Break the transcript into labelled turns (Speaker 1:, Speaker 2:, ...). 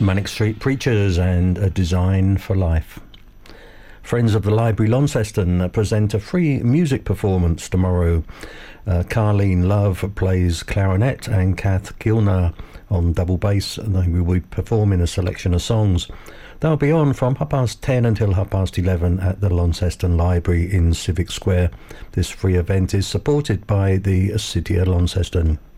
Speaker 1: Manic Street Preachers and A Design for Life. Friends of the Library Launceston present a free music performance tomorrow. Carleen Love plays clarinet and Kath Gilner on double bass, and they will be performing a selection of songs. They'll be on from 10:30 until 11:30 at the Launceston Library in Civic Square. This free event is supported by the City of Launceston.